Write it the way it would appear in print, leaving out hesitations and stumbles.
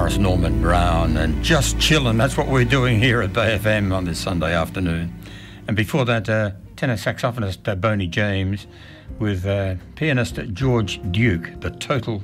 guitarist Norman Brown, and Just Chillin'. That's what we're doing here at Bay FM on this Sunday afternoon. And before that, tenor saxophonist Boney James with pianist George Duke, the Total